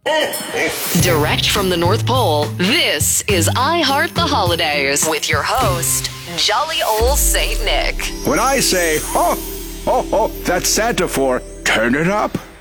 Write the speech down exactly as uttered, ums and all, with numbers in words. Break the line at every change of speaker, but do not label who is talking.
Direct from the North Pole, this is I Heart the Holidays with your host, Jolly Old Saint Nick.
When I say, ho, ho, ho, that's Santa for turn it up.